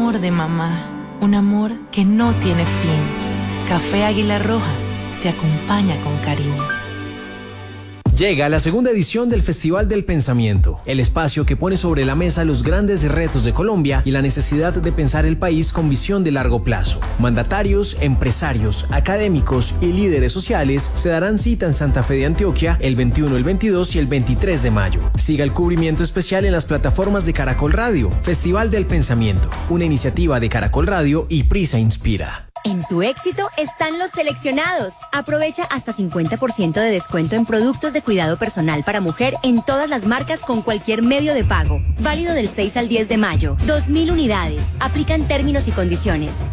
amor de mamá, un amor que no tiene fin. Café Águila Roja te acompaña con cariño. Llega la segunda edición del Festival del Pensamiento, el espacio que pone sobre la mesa los grandes retos de Colombia y la necesidad de pensar el país con visión de largo plazo. Mandatarios, empresarios, académicos y líderes sociales se darán cita en Santa Fe de Antioquia el 21, el 22 y el 23 de mayo. Siga el cubrimiento especial en las plataformas de Caracol Radio. Festival del Pensamiento, una iniciativa de Caracol Radio y Prisa Inspira. En tu éxito están los seleccionados. Aprovecha hasta 50% de descuento en productos de cuidado personal para mujer en todas las marcas con cualquier medio de pago. Válido del 6 al 10 de mayo. 2.000 unidades. Aplican términos y condiciones.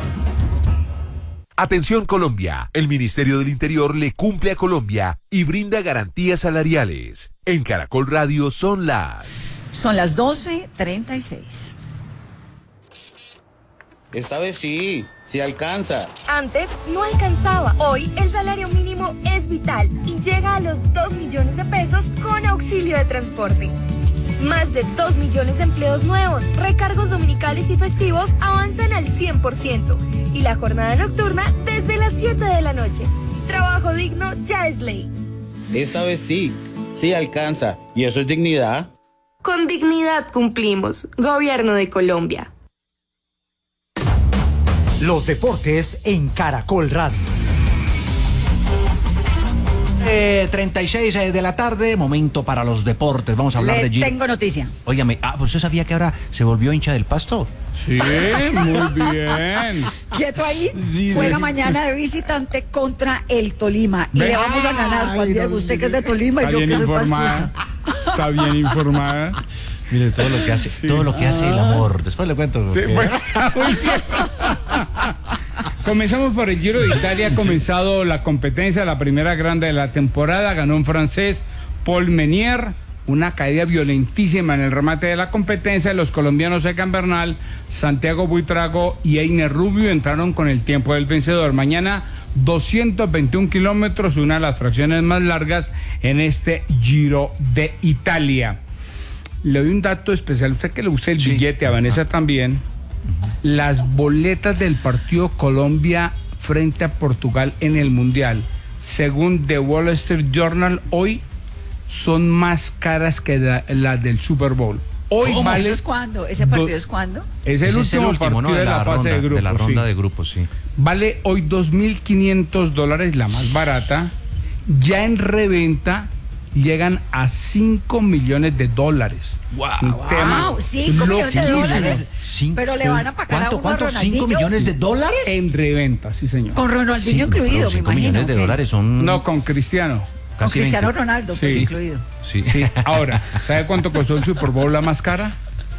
Atención Colombia, el Ministerio del Interior le cumple a Colombia y brinda garantías salariales. En Caracol Radio son las 12:36. Esta vez sí alcanza. Antes no alcanzaba. Hoy el salario mínimo es vital y llega a los 2 millones de pesos con auxilio de transporte. Más de 2 millones de empleos nuevos, recargos dominicales y festivos avanzan al 100% y la jornada nocturna desde las 7 de la noche. Trabajo digno ya es ley. Esta vez sí alcanza. ¿Y eso es dignidad? Con dignidad cumplimos. Gobierno de Colombia. Los deportes en Caracol Radio. 36 de la tarde, momento para los deportes. Vamos a hablar de Giro. Tengo noticia. Óigame, ¿pues usted sabía que ahora se volvió hincha del Pasto? Sí, muy bien. Quieto ahí. Sí, juega mañana de visitante contra el Tolima. Y le vamos a ganar, Juan Diego. Usted que es de Tolima y yo que soy pastusa. Está bien informada. Mire, todo lo que hace, sí. Todo lo que hace el amor. Después le cuento. Sí, bueno, está muy bien. Comenzamos por el Giro de Italia. Ha comenzado la competencia, la primera grande de la temporada. Ganó un francés, Paul Menier. Una caída violentísima en el remate de la competencia. Los colombianos Egan Bernal, Santiago Buitrago y Einer Rubio entraron con el tiempo del vencedor. Mañana 221 kilómetros, una de las fracciones más largas en este Giro de Italia. Le doy un dato especial, usted que le gusta el billete, a Vanessa también. Las boletas del partido Colombia frente a Portugal en el Mundial, según The Wall Street Journal, hoy son más caras que las del Super Bowl. Hoy ¿Cómo? Vale, ¿Eso es cuándo? ¿Ese partido es cuándo? Es el último partido, ¿no? de la fase de grupos. De la ronda de grupos, sí. Vale hoy $2.500, la más barata. Ya en reventa llegan a $5 millones. ¡Wow! ¡Wow! $5 millones. Pero le van a pagar ¿Cuánto? ¿5 millones de dólares? En reventa, sí, señor. Con Ronaldinho incluido, me imagino. $5 millones de dólares son... No, con Cristiano. Con Cristiano Ronaldo, sí. pues incluido. Sí. Ahora, ¿sabe cuánto costó el Super Bowl la más cara?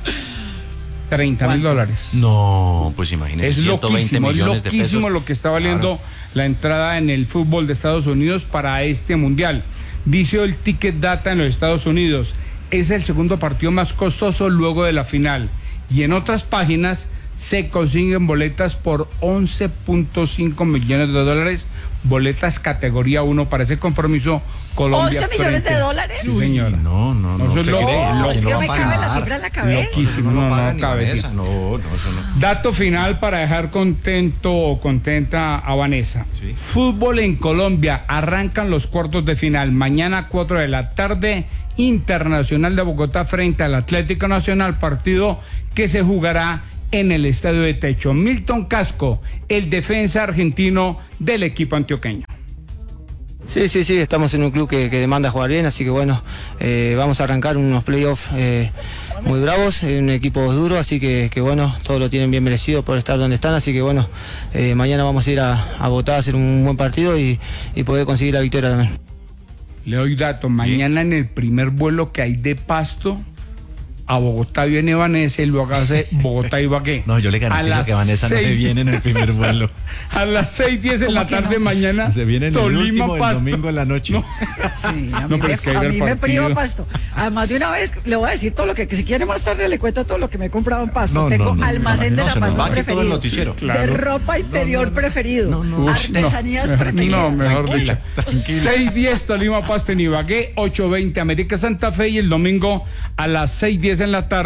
$30.000. No, pues imagínese. Es 120 millones de pesos. Lo que está valiendo la entrada en el fútbol de Estados Unidos para este mundial. Dice el Ticket Data en los Estados Unidos, es el segundo partido más costoso luego de la final. Y en otras páginas se consiguen boletas por $11.5 millones, boletas categoría 1 para ese compromiso Colombia. ¿11 millones de dólares? Sí, señora. No. Eso es es que no me cabe la cifra en la cabeza. Loquísimo, no cabe. Eso no. Dato final para dejar contento o contenta a Vanessa. Sí. Fútbol en Colombia, arrancan los cuartos de final. Mañana 4 de la tarde, Internacional de Bogotá frente al Atlético Nacional, partido que se jugará en el Estadio de Techo. Milton Casco, el defensa argentino del equipo antioqueño. Sí, estamos en un club que demanda jugar bien, así que bueno, vamos a arrancar unos playoffs muy bravos, un equipo duro, así que bueno, todos lo tienen bien merecido por estar donde están, así que bueno, mañana vamos a ir a Bogotá a hacer un buen partido y poder conseguir la victoria también. Le doy dato, mañana en el primer vuelo que hay de Pasto a Bogotá viene Vanessa y luego hace Bogotá-Ibagué. No, yo le garantizo que Vanessa no se viene en el primer vuelo. A las 6:10 en la tarde mañana. Se viene en Tolima, el último, Pasto. El domingo en la noche. No. Sí, a mí me priva Pasto. Además, de una vez le voy a decir todo lo que si quiere más tarde le cuento todo lo que me he comprado en Pasto. Tengo almacén de zapatos preferido. De ropa interior preferido. Artesanías preferidas. No, mejor dicho. 6:10 Tolima, Pasto en Ibagué, 8:20 América Santa Fe y el domingo a las 6:10 en la tarde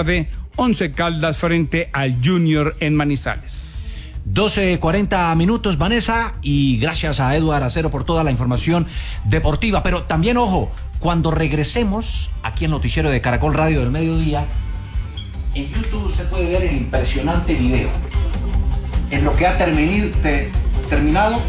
Once Caldas frente al Junior en Manizales. 12:40 minutos, Vanessa, y gracias a Eduardo Acero por toda la información deportiva. Pero también, ojo, cuando regresemos aquí en Noticiero de Caracol Radio del Mediodía, en YouTube usted puede ver el impresionante video. En lo que ha terminado.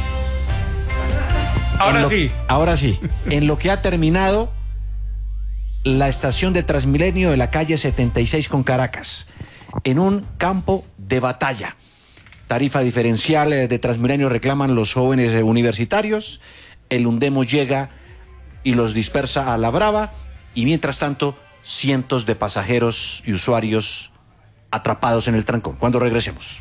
Ahora sí. En lo que ha terminado la estación de Transmilenio de la calle 76 con Caracas, en un campo de batalla. Tarifa diferencial de Transmilenio reclaman los jóvenes universitarios. El Undemo llega y los dispersa a la brava. Y mientras tanto, cientos de pasajeros y usuarios atrapados en el trancón. Cuando regresemos.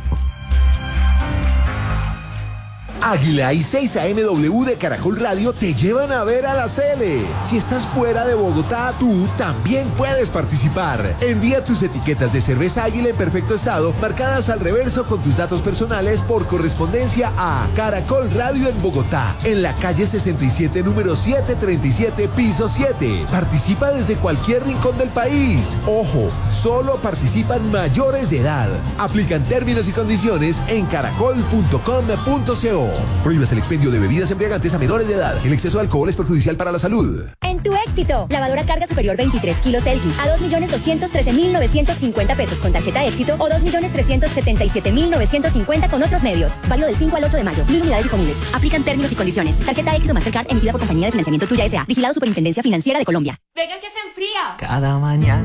Águila y 6am de Caracol Radio te llevan a ver a la Sele. Si estás fuera de Bogotá, tú también puedes participar. Envía tus etiquetas de cerveza Águila en perfecto estado, marcadas al reverso con tus datos personales por correspondencia a Caracol Radio en Bogotá, en la calle 67, número 737, piso 7. Participa desde cualquier rincón del país. Ojo, solo participan mayores de edad. Aplican términos y condiciones en caracol.com.co. Prohíbas el expendio de bebidas embriagantes a menores de edad. El exceso de alcohol es perjudicial para la salud. En tu éxito, lavadora carga superior 23 kilos LG a 2.213.950 pesos con tarjeta éxito o 2.377.950 con otros medios. Válido del 5 al 8 de mayo. 1.000 unidades disponibles. Aplican términos y condiciones. Tarjeta éxito Mastercard emitida por Compañía de Financiamiento Tuya S.A. Vigilado Superintendencia Financiera de Colombia. Venga que se enfría. Cada mañana